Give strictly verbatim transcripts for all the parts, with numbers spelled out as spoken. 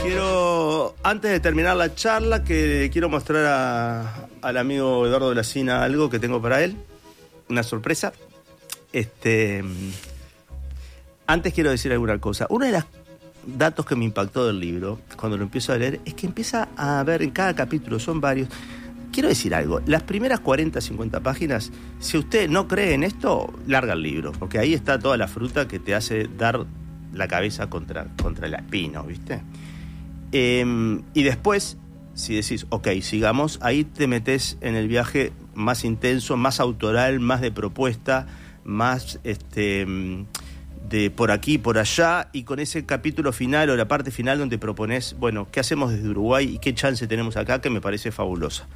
Quiero, antes de terminar la charla, que quiero mostrar a, al amigo Eduardo Blasina algo que tengo para él, una sorpresa. Este, antes quiero decir alguna cosa. Uno de los datos que me impactó del libro, cuando lo empiezo a leer, es que empieza a ver en cada capítulo, son varios. Quiero decir algo, las primeras cuarenta, cincuenta páginas, si usted no cree en esto, larga el libro, porque ahí está toda la fruta que te hace dar la cabeza contra, contra el espino, ¿viste? Eh, y después, si decís, ok, sigamos, ahí te metés en el viaje más intenso, más autoral, más de propuesta, más este de por aquí, por allá, y con ese capítulo final o la parte final donde proponés, bueno, ¿qué hacemos desde Uruguay y qué chance tenemos acá? Que me parece fabulosa.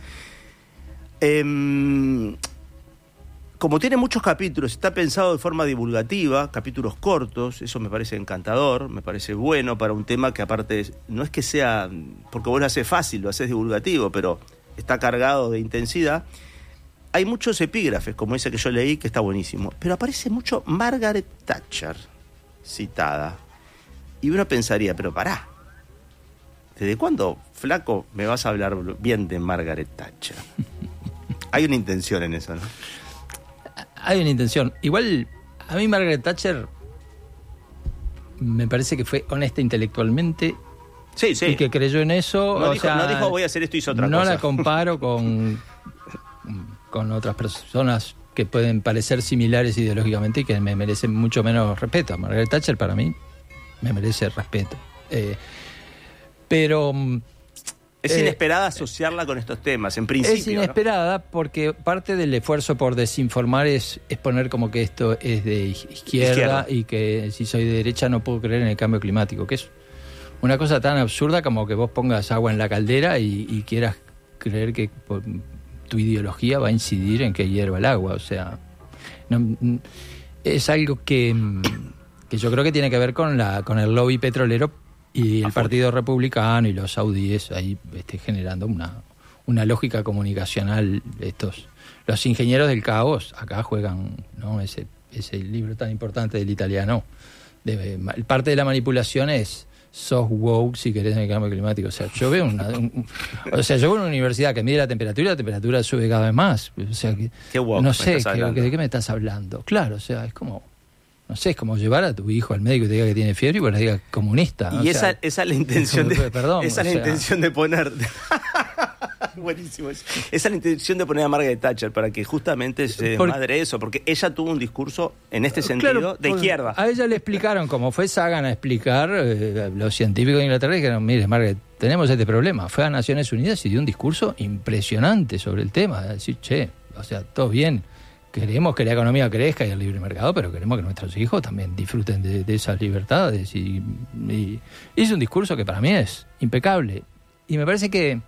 Eh, como tiene muchos capítulos, está pensado de forma divulgativa, capítulos cortos, eso me parece encantador, me parece bueno para un tema que aparte no es que sea, porque vos lo haces fácil, lo haces divulgativo, pero está cargado de intensidad. Hay muchos epígrafes, como ese que yo leí, que está buenísimo, pero aparece mucho Margaret Thatcher citada. Y uno pensaría, pero pará, ¿desde cuándo, flaco, me vas a hablar bien de Margaret Thatcher? Hay una intención en eso, ¿no? Hay una intención. Igual, a mí Margaret Thatcher me parece que fue honesta intelectualmente. Sí, sí. Y que creyó en eso. No, o dijo, sea, no dijo voy a hacer esto y hizo otra no cosa. No la comparo con, con otras personas que pueden parecer similares ideológicamente y que me merecen mucho menos respeto. Margaret Thatcher para mí me merece respeto. Eh, pero... Es inesperada asociarla con estos temas, en principio. Es inesperada, ¿no? Porque parte del esfuerzo por desinformar es, es poner como que esto es de izquierda, izquierda y que si soy de derecha no puedo creer en el cambio climático, que es una cosa tan absurda como que vos pongas agua en la caldera y, y quieras creer que tu ideología va a incidir en que hierva el agua. O sea, no, es algo que, que yo creo que tiene que ver con, la, con el lobby petrolero y el Partido Republicano y los saudíes ahí este, generando una, una lógica comunicacional. Estos los ingenieros del caos acá juegan, ¿no? ese, ese libro tan importante del italiano. De, parte de la manipulación es sos woke si querés en el cambio climático. O sea, yo veo una, un, o sea, yo veo una universidad que mide la temperatura y la temperatura sube cada vez más. O sea, que, ¿Qué woke no sé, que, ¿de qué me estás hablando? Claro, o sea, es como... No sé, es como llevar a tu hijo al médico y te diga que tiene fiebre y vos le digas comunista. Y esa, sea, esa es la intención de, perdón, esa es la sea, intención de poner... Buenísimo eso. Esa es la intención de poner a Margaret Thatcher para que justamente se desmadre eso, porque ella tuvo un discurso en este sentido claro, de izquierda. A ella le explicaron, como fue Sagan a explicar, eh, los científicos de Inglaterra dijeron, mire, Margaret, tenemos este problema. Fue a Naciones Unidas y dio un discurso impresionante sobre el tema. Decir, che, o sea, todo bien. Queremos que la economía crezca y el libre mercado, pero queremos que nuestros hijos también disfruten de, de esas libertades. Y, y hizo un discurso que para mí es impecable. Y me parece que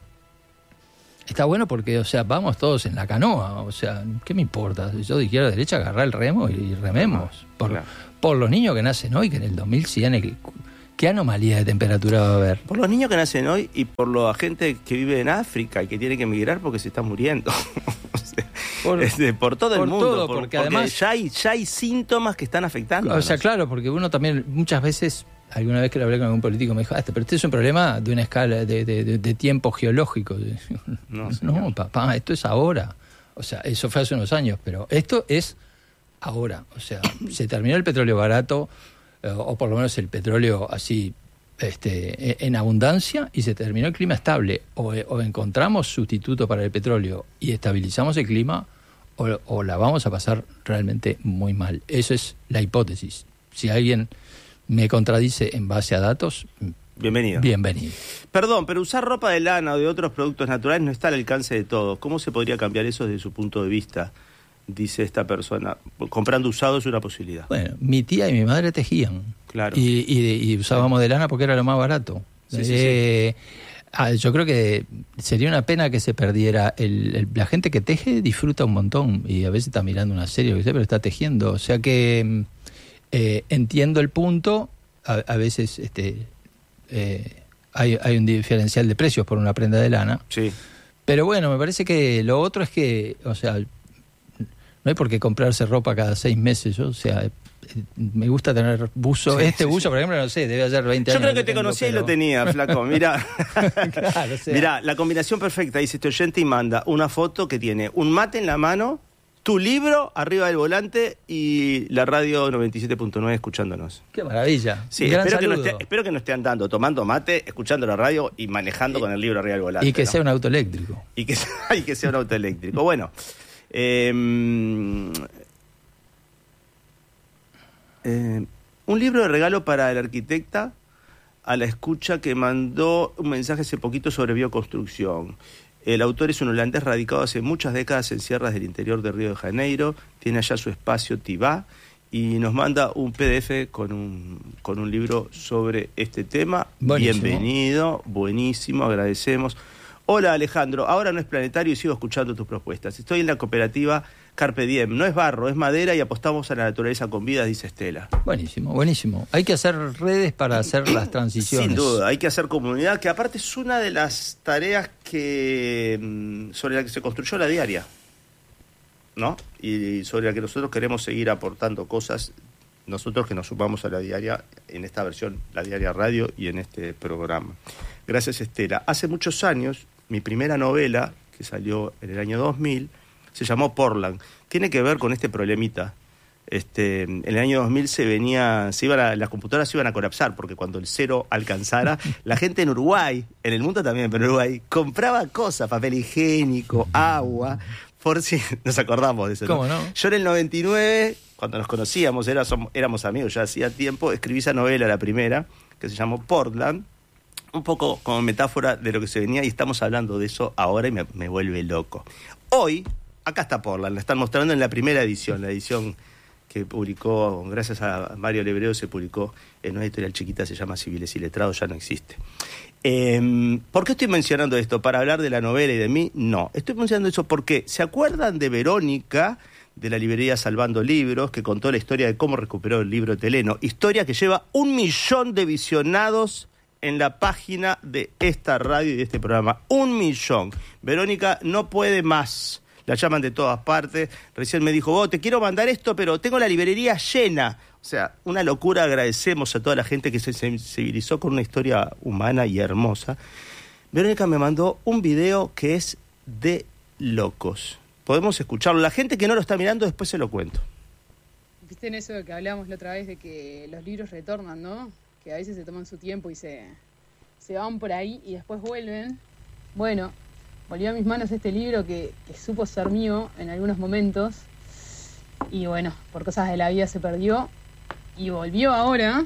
está bueno porque, o sea, vamos todos en la canoa. O sea, ¿qué me importa? Yo de izquierda a derecha agarrar el remo y rememos. Por, claro. por los niños que nacen hoy, que en el dos mil cien... ¿Qué anomalía de temperatura va a haber? Por los niños que nacen hoy y por la gente que vive en África y que tiene que emigrar porque se está muriendo. O sea, por, este, por todo por el mundo. Todo, por, porque, porque además ya hay, ya hay síntomas que están afectando. O sea, claro, porque uno también muchas veces, alguna vez que lo hablé con algún político me dijo, ah, pero este es un problema de una escala de, de, de, de tiempo geológico. No, no, papá, esto es ahora. O sea, eso fue hace unos años, pero esto es ahora. O sea, se terminó el petróleo barato, o por lo menos el petróleo así este, en abundancia, y se terminó el clima estable. O, o encontramos sustituto para el petróleo y estabilizamos el clima, o, o la vamos a pasar realmente muy mal. Eso es la hipótesis. Si alguien me contradice en base a datos, bienvenido. Bienvenido. Perdón, pero usar ropa de lana o de otros productos naturales no está al alcance de todos. ¿Cómo se podría cambiar eso desde su punto de vista? Dice esta persona, comprando usado es una posibilidad. Bueno, mi tía y mi madre tejían. Claro. Y, y, y usábamos de lana porque era lo más barato. Sí, eh, sí, sí. Ah, yo creo que sería una pena que se perdiera. El, el, la gente que teje disfruta un montón y a veces está mirando una serie, pero está tejiendo. O sea que eh, entiendo el punto. A, a veces este eh, hay, hay un diferencial de precios por una prenda de lana. Sí. Pero bueno, me parece que lo otro es que, o sea, no hay por qué comprarse ropa cada seis meses. Yo, o sea, me gusta tener buzo. Sí, este sí, buzo, sí. por ejemplo, no sé, debe hacer veinte Yo años. Yo creo que te conocí pero... y lo tenía, flaco. Mira, claro, o sea. Mirá, la combinación perfecta, dice este oyente y manda una foto que tiene un mate en la mano, tu libro arriba del volante y la radio noventa y siete punto nueve escuchándonos. ¡Qué maravilla! Sí, espero que, no esté, espero que no esté andando, tomando mate, escuchando la radio y manejando y, con el libro arriba del volante. Y que ¿no? sea un auto eléctrico. Y que, y que sea un auto eléctrico. Bueno, eh, eh, un libro de regalo para el arquitecta a la escucha que mandó un mensaje hace poquito sobre bioconstrucción. El autor es un holandés radicado hace muchas décadas en sierras del interior de Río de Janeiro, tiene allá su espacio Tibá y nos manda un P D F con un, con un libro sobre este tema. Buenísimo. Bienvenido, buenísimo, agradecemos. Hola Alejandro, ahora no es planetario y sigo escuchando tus propuestas. Estoy en la cooperativa Carpe Diem, no es barro, es madera y apostamos a la naturaleza con vida, dice Estela. Buenísimo, buenísimo. Hay que hacer redes para hacer las transiciones. Sin duda, hay que hacer comunidad, que aparte es una de las tareas que sobre la que se construyó la diaria, ¿no? Y sobre la que nosotros queremos seguir aportando cosas, nosotros que nos sumamos a la diaria, en esta versión, la diaria radio y en este programa. Gracias, Estela. Hace muchos años, mi primera novela, que salió en el año dos mil, se llamó Portland. Tiene que ver con este problemita. Este, en el año dos mil se venía, se iba a, las computadoras se iban a colapsar, porque cuando el cero alcanzara, la gente en Uruguay, en el mundo también, pero en Uruguay, compraba cosas, papel higiénico, agua, por si nos acordamos de eso. ¿Cómo no? Yo en el noventa y nueve, cuando nos conocíamos, era, somos, éramos amigos ya hacía tiempo, escribí esa novela, la primera, que se llamó Portland, un poco como metáfora de lo que se venía, y estamos hablando de eso ahora y me, me vuelve loco. Hoy, acá está Portland, la están mostrando en la primera edición, la edición que publicó, gracias a Mario Lebreo, se publicó en una editorial chiquita, se llama Civiles y Letrados, ya no existe. Eh, ¿Por qué estoy mencionando esto? ¿Para hablar de la novela y de mí? No, estoy mencionando eso porque, ¿se acuerdan de Verónica, de la librería Salvando Libros, que contó la historia de cómo recuperó el libro Teleno? Historia que lleva un millón de visionados en la página de esta radio y de este programa. Un millón. Verónica no puede más. La llaman de todas partes. Recién me dijo, vos, te quiero mandar esto, pero tengo la librería llena. O sea, una locura. Agradecemos a toda la gente que se sensibilizó con una historia humana y hermosa. Verónica me mandó un video que es de locos. Podemos escucharlo. La gente que no lo está mirando, después se lo cuento. Viste en eso de que hablábamos la otra vez de que los libros retornan, ¿no? Que a veces se toman su tiempo y se, se van por ahí y después vuelven. Bueno, volvió a mis manos este libro que, que supo ser mío en algunos momentos y bueno, por cosas de la vida se perdió y volvió ahora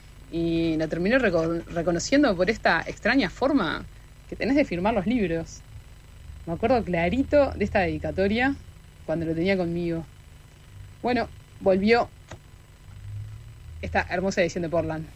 y lo terminé reco- reconociendo por esta extraña forma que tenés de firmar los libros. Me acuerdo clarito de esta dedicatoria cuando lo tenía conmigo. Bueno, volvió esta hermosa edición de Portland.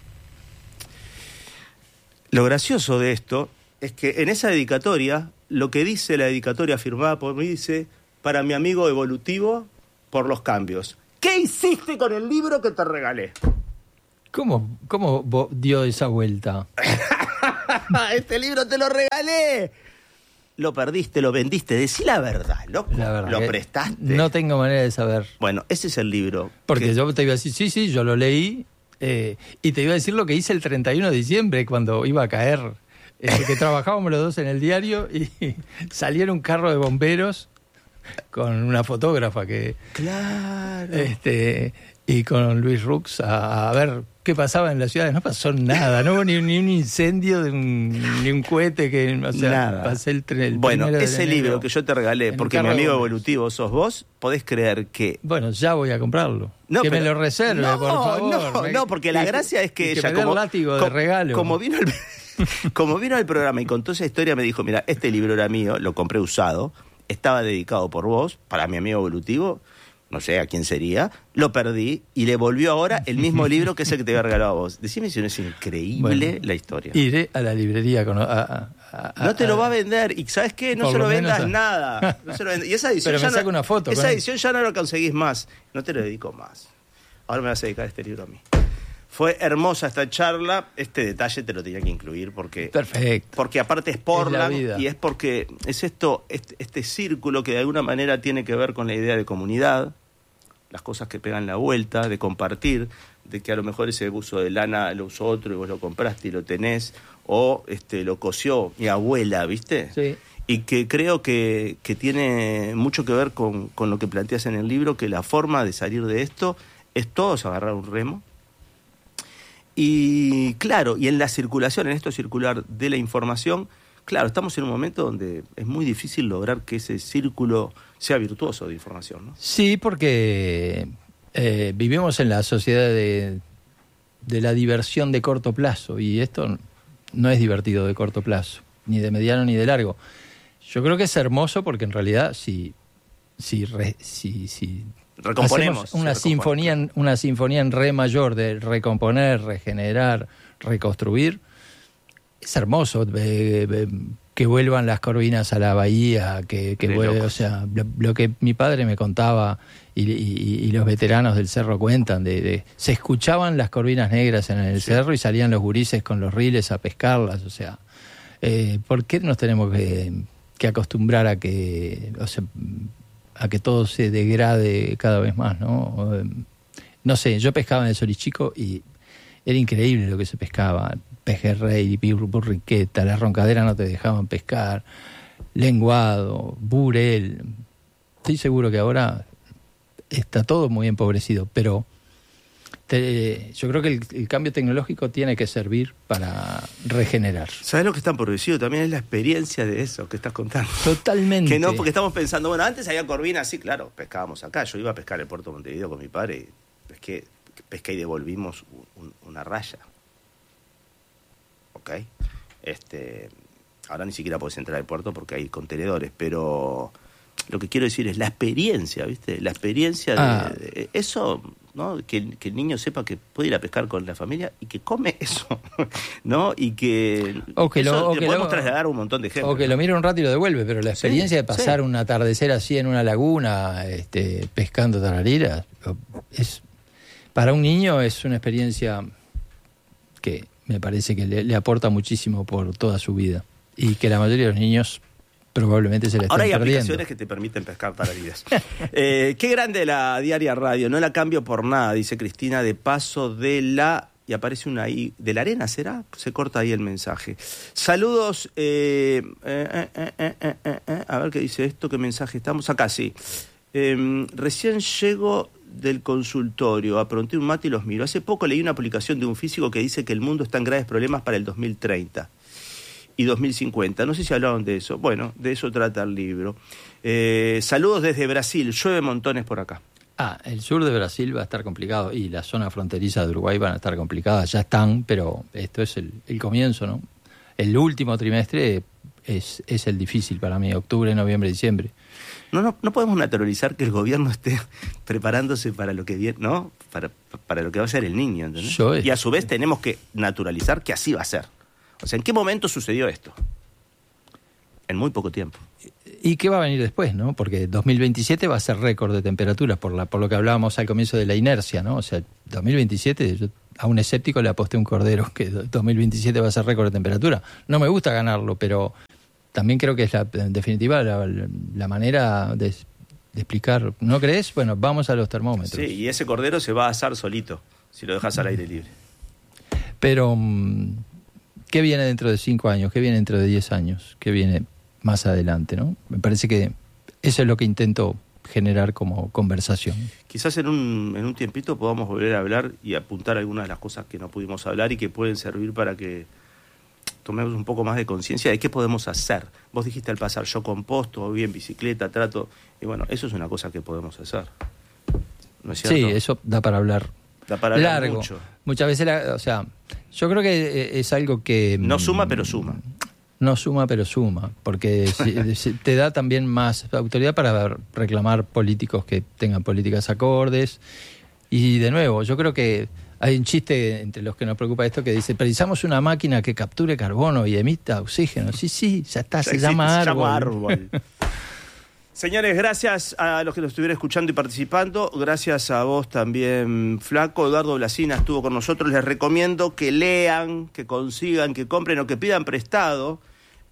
Lo gracioso de esto es que en esa dedicatoria, lo que dice la dedicatoria firmada por mí dice, para mi amigo evolutivo, por los cambios. ¿Qué hiciste con el libro que te regalé? ¿Cómo, cómo dio esa vuelta? Este libro te lo regalé. Lo perdiste, lo vendiste, decí la verdad, loco. La verdad, lo prestaste. No tengo manera de saber. Bueno, ese es el libro. Porque que... yo te iba a decir, sí, sí, yo lo leí. Eh, y te iba a decir lo que hice el treinta y uno de diciembre cuando iba a caer, eh, que trabajábamos los dos en el diario y salía un carro de bomberos con una fotógrafa que claro este y con Luis Rux a, a ver qué pasaba en la ciudad. No pasó nada, no hubo ni, ni un incendio de un, ni un cohete que, o sea, nada. Pasé el, el bueno, ese libro que yo te regalé porque mi amigo evolutivo sos vos, podés creer que... Bueno, ya voy a comprarlo. No, que pero... me lo reserve, no, por favor. No, me... no, porque la gracia es que, que ella... me dé como, el látigo de como, regalo. Como vino, el, como vino al programa y contó esa historia, me dijo, mira, este libro era mío, lo compré usado, estaba dedicado por vos, para mi amigo evolutivo, no sé a quién sería, lo perdí y le volvió ahora el mismo libro que es el que te había regalado a vos. Decime si no es increíble bueno, la historia. Iré a la librería con... A, a, a, no te lo va a vender y ¿sabes qué? No se lo, lo vendas a... nada. No se lo vendas. Y esa edición, Pero ya me saco no, una foto esa edición ya no lo conseguís más. No te lo dedico más. Ahora me vas a dedicar este libro a mí. Fue hermosa esta charla. Este detalle te lo tenía que incluir porque... Perfecto. Porque aparte es Portland es y es porque es esto, este, este círculo que de alguna manera tiene que ver con la idea de comunidad. las cosas que pegan la vuelta, de compartir, de que a lo mejor ese buzo de lana lo usó otro y vos lo compraste y lo tenés, o este lo cosió mi abuela, ¿viste? Sí. Y que creo que, que tiene mucho que ver con, con lo que planteas en el libro, que la forma de salir de esto es todos agarrar un remo. Y claro, y en la circulación, en esto circular de la información, claro, estamos en un momento donde es muy difícil lograr que ese círculo sea virtuoso de información, ¿no? Sí, porque eh, vivimos en la sociedad de, de la diversión de corto plazo, y esto no es divertido de corto plazo, ni de mediano ni de largo. Yo creo que es hermoso porque en realidad si, si, re, si, si recomponemos hacemos una sinfonía, en, una sinfonía en re mayor de recomponer, regenerar, reconstruir, es hermoso eh, eh, que vuelvan las corvinas a la bahía, que, que vuelve, o sea, lo, lo que mi padre me contaba y, y, y los veteranos del cerro cuentan, de, de se escuchaban las corvinas negras en el sí. cerro y salían los gurises con los riles a pescarlas, o sea, eh, ¿por qué nos tenemos que, que acostumbrar a que, o sea, a que todo se degrade cada vez más, ¿no? No sé, yo pescaba en el Solichico y era increíble lo que se pescaba. Pejerrey, burriqueta, las roncaderas no te dejaban pescar, lenguado, burel. Estoy seguro que ahora está todo muy empobrecido, pero te, yo creo que el, el cambio tecnológico tiene que servir para regenerar. ¿Sabes lo que está empobrecido? También es la experiencia de eso que estás contando. Totalmente. Que no, porque estamos pensando, bueno, antes había corvinas, sí, claro, pescábamos acá. Yo iba a pescar el puerto de Montevideo con mi padre y pesqué, pesqué y devolvimos un, una raya. ¿Ok? Este, ahora ni siquiera podés entrar al puerto porque hay contenedores, pero lo que quiero decir es la experiencia, ¿viste? La experiencia de, ah. de eso, ¿no? Que, que el niño sepa que puede ir a pescar con la familia y que come eso, ¿no? Y que, o que eso lo, o le que podemos lo, trasladar a un montón de gente. O que ¿no? lo mire un rato y lo devuelve, pero la experiencia sí, de pasar sí. un atardecer así en una laguna, este, pescando tarariras, es, para un niño es una experiencia que me parece que le, le aporta muchísimo por toda su vida. Y que la mayoría de los niños probablemente se le estén Ahora hay perdiendo. aplicaciones que te permiten pescar tarariras. eh, qué grande la Diaria Radio. No la cambio por nada, dice Cristina, de Paso de la... Y aparece una I. ¿De la Arena será? Se corta ahí el mensaje. Saludos. Eh, eh, eh, eh, eh, eh, eh, a ver qué dice esto. ¿Qué mensaje estamos? Acá sí. Eh, recién llego del consultorio, apronté un mate y los miro. Hace poco leí una publicación de un físico que dice que el mundo está en graves problemas para el dos mil treinta y dos mil cincuenta. No sé si hablaron de eso. Bueno, de eso trata el libro. Eh, saludos desde Brasil. Llueve montones por acá. Ah, el sur de Brasil va a estar complicado y la zona fronteriza de Uruguay van a estar complicadas. Ya están, pero esto es el, el comienzo, ¿no? El último trimestre es, es el difícil para mí, octubre, noviembre, diciembre. No, no, no podemos naturalizar que el gobierno esté preparándose para lo que viene, ¿no? Para, para lo que va a ser el niño, ¿entendés? Yo es... Y a su vez tenemos que naturalizar que así va a ser. O sea, ¿en qué momento sucedió esto? En muy poco tiempo. ¿Y qué va a venir después, no? Porque dos mil veintisiete va a ser récord de temperaturas, por la por lo que hablábamos al comienzo de la inercia, ¿no? O sea, dos mil veintisiete, yo a un escéptico le aposté un cordero que dos mil veintisiete va a ser récord de temperatura. No me gusta ganarlo, pero también creo que es, la, en definitiva, la, la manera de, de explicar. ¿No crees? Bueno, vamos a los termómetros. Sí, y ese cordero se va a asar solito, si lo dejas al aire libre. Pero, ¿qué viene dentro de cinco años? ¿Qué viene dentro de diez años? ¿Qué viene más adelante, no? Me parece que eso es lo que intento generar como conversación. Quizás en un, en un tiempito podamos volver a hablar y apuntar algunas de las cosas que no pudimos hablar y que pueden servir para que tomemos un poco más de conciencia de qué podemos hacer. Vos dijiste al pasar, yo composto, voy en bicicleta, trato... Y bueno, eso es una cosa que podemos hacer. ¿No es cierto? Sí, eso da para hablar. Da para hablar largo. mucho. Muchas veces, la, o sea, yo creo que es algo que... No suma, pero suma. No suma, pero suma, porque te da también más autoridad para reclamar políticos que tengan políticas acordes. Y de nuevo, yo creo que hay un chiste entre los que nos preocupa esto que dice, precisamos una máquina que capture carbono y emita oxígeno. Sí, sí, ya está, ya se, existe, llama se llama árbol. Señores, gracias a los que nos estuvieron escuchando y participando. Gracias a vos también, Flaco. Eduardo Blasina estuvo con nosotros. Les recomiendo que lean, que consigan, que compren o que pidan prestado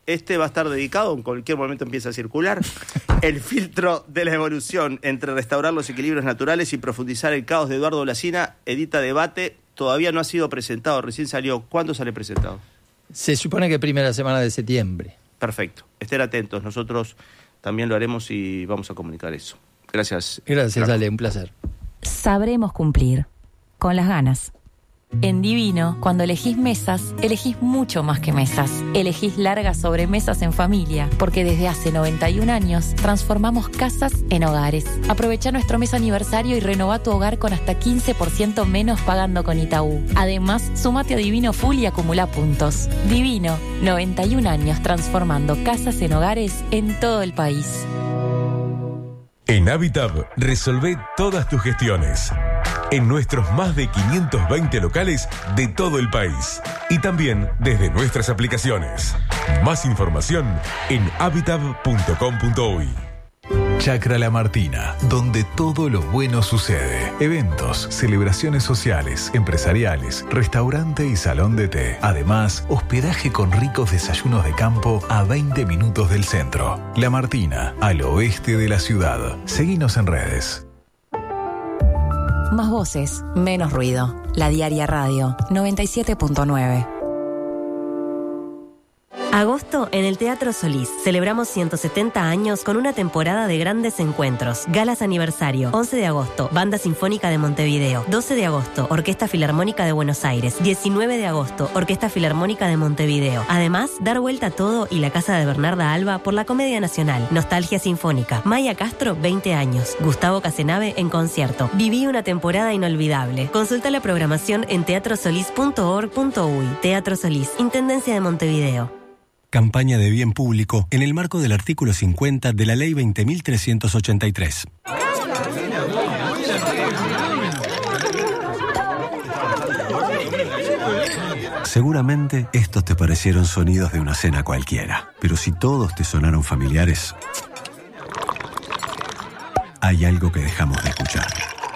Este va a estar dedicado, en cualquier momento empieza a circular, el filtro de la evolución entre restaurar los equilibrios naturales y profundizar el caos de Eduardo Blasina, edita Debate, todavía no ha sido presentado, recién salió. ¿Cuándo sale presentado? Se supone que primera semana de septiembre. Perfecto, estén atentos, nosotros también lo haremos y vamos a comunicar eso. Gracias. Gracias, Ale, un placer. Sabremos cumplir, con las ganas. En Divino, cuando elegís mesas, elegís mucho más que mesas. Elegís largas sobremesas en familia, porque desde hace noventa y un años transformamos casas en hogares. Aprovecha nuestro mes aniversario y renová tu hogar con hasta quince por ciento menos pagando con Itaú. Además, sumate a Divino Full y acumula puntos. Divino, noventa y un años transformando casas en hogares en todo el país. En Habitab, resolvé todas tus gestiones. En nuestros más de quinientos veinte locales de todo el país. Y también desde nuestras aplicaciones. Más información en habitab punto com punto uy. Chacra La Martina, donde todo lo bueno sucede. Eventos, celebraciones sociales, empresariales, restaurante y salón de té. Además, hospedaje con ricos desayunos de campo a veinte minutos del centro. La Martina, al oeste de la ciudad. Seguinos en redes. Más voces, menos ruido. La Diaria Radio, noventa y siete punto nueve. Agosto en el Teatro Solís. Celebramos ciento setenta años con una temporada de grandes encuentros. Galas aniversario. once de agosto, Banda Sinfónica de Montevideo. doce de agosto, Orquesta Filarmónica de Buenos Aires. diecinueve de agosto, Orquesta Filarmónica de Montevideo. Además, dar vuelta a todo y la casa de Bernarda Alba por la Comedia Nacional. Nostalgia Sinfónica. Maya Castro, veinte años. Gustavo Casenave en concierto. Viví una temporada inolvidable. Consulta la programación en teatro solís punto org punto uy. Teatro Solís, Intendencia de Montevideo. Campaña de bien público en el marco del artículo cincuenta de la Ley veinte mil trescientos ochenta y tres. Seguramente estos te parecieron sonidos de una cena cualquiera, pero si todos te sonaron familiares, hay algo que dejamos de escuchar.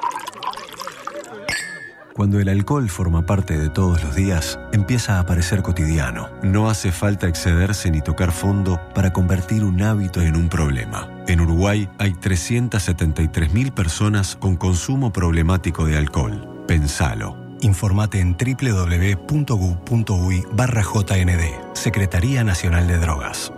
Cuando el alcohol forma parte de todos los días, empieza a parecer cotidiano. No hace falta excederse ni tocar fondo para convertir un hábito en un problema. En Uruguay hay trescientas setenta y tres mil personas con consumo problemático de alcohol. Pensalo. Informate en doble u doble u doble u punto gu punto uy barra J N D. Secretaría Nacional de Drogas.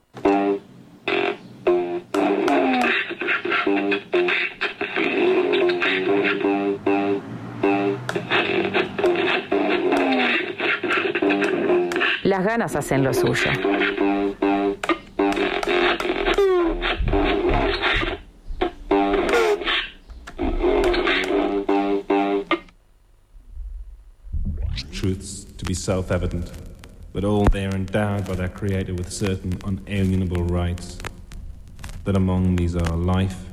Las ganas hacen lo suyo. Truths to be self-evident, that all they are endowed by their Creator with certain unalienable rights, that among these are life,